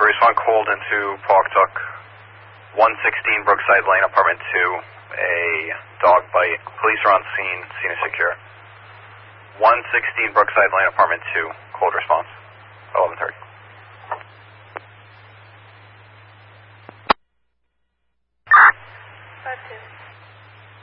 Bruce 1 called into Pawtuck, 116 Brookside Lane, apartment 2, a dog bite. Police are on scene, scene is secure. 116 Brookside Lane, apartment 2, cold response, 11:30. Five two.